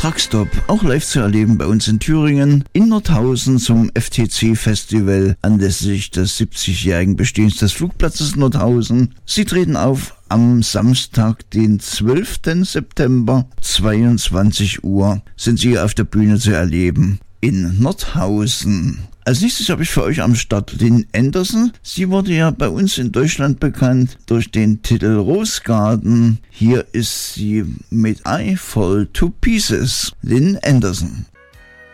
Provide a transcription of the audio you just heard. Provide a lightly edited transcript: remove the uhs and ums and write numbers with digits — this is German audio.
Truckstop, auch live zu erleben bei uns in Thüringen, in Nordhausen zum FTC-Festival anlässlich des 70-jährigen Bestehens des Flugplatzes Nordhausen. Sie treten auf am Samstag, den 12. September, 22 Uhr, sind Sie auf der Bühne zu erleben in Nordhausen. Als nächstes habe ich für euch am Start Lynn Anderson. Sie wurde ja bei uns in Deutschland bekannt durch den Titel Rose Garden. Hier ist sie mit I Fall to Pieces. Lynn Anderson.